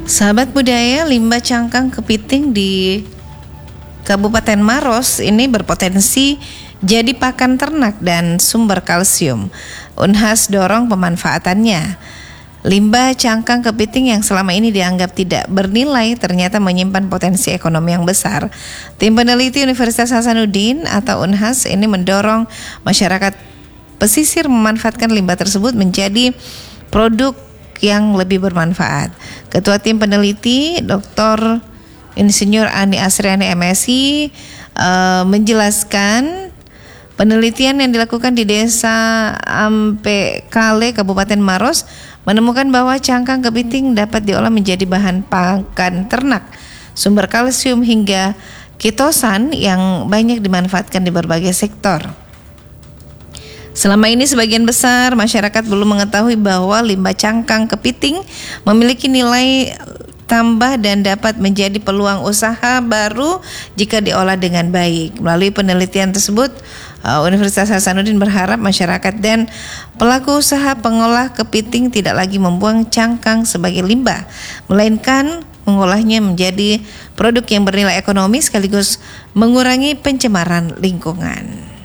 Sahabat budaya, limbah cangkang kepiting di Kabupaten Maros ini berpotensi jadi pakan ternak dan sumber kalsium. Unhas dorong pemanfaatannya. Limbah cangkang kepiting yang selama ini dianggap tidak bernilai ternyata menyimpan potensi ekonomi yang besar. Tim peneliti Universitas Hasanuddin atau Unhas ini mendorong masyarakat pesisir memanfaatkan limbah tersebut menjadi produk yang lebih bermanfaat. Ketua tim peneliti Dr. Insinyur Ani Asriani MSI menjelaskan penelitian yang dilakukan di Desa Ampekale Kabupaten Maros menemukan bahwa cangkang kepiting dapat diolah menjadi bahan pakan ternak, sumber kalsium hingga kitosan yang banyak dimanfaatkan di berbagai sektor. Selama ini sebagian besar masyarakat belum mengetahui bahwa limbah cangkang kepiting memiliki nilai tambah dan dapat menjadi peluang usaha baru jika diolah dengan baik. Melalui penelitian tersebut, Universitas Hasanuddin berharap masyarakat dan pelaku usaha pengolah kepiting tidak lagi membuang cangkang sebagai limbah, melainkan mengolahnya menjadi produk yang bernilai ekonomi sekaligus mengurangi pencemaran lingkungan.